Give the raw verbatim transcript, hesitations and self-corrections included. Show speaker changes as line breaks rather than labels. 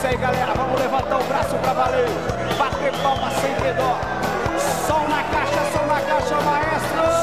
aí, galera. Vamos levantar o braço pra valer. Bater palmas